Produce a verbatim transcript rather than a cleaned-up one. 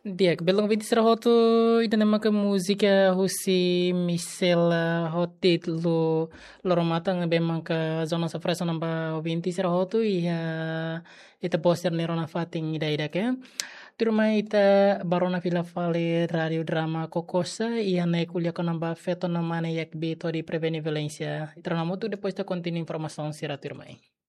Dia belong vidi sera hotu ida nama ke musika husi misel hotit lu loro matang bemang ke zona safresa namba vinti sera hotu iya ita poster nerona fating ida ida ke turma ita barona vila fale radio drama kokosa iya naik kuliah ke namba feto namane yak beto di preveni violencia ita namotu depois ita kontinu informasi sira turmai.